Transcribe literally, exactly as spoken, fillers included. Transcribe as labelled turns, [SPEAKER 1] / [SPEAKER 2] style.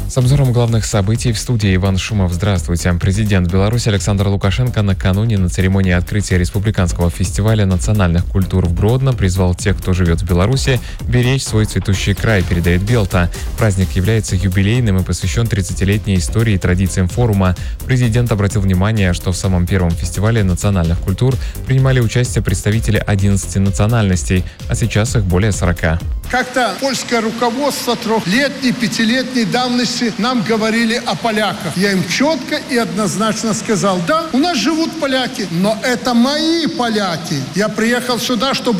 [SPEAKER 1] С обзором главных событий в студии Иван Шумов. Здравствуйте. Президент Беларуси Александр Лукашенко накануне на церемонии открытия Республиканского фестиваля национальных культур в Гродно призвал тех, кто живет в Беларуси, беречь свой цветущий край, передает Белта. Праздник является юбилейным и посвящен тридцатилетней истории и традициям форума. Президент обратил внимание, что в самом первом фестивале национальных культур принимали участие представители одиннадцати национальностей, а сейчас их более сорока.
[SPEAKER 2] Как-то польское руководство трехлетней, пятилетней давности нам говорили о поляках. Я им четко и однозначно сказал: да, у нас живут поляки, но это мои поляки. Я приехал сюда, чтобы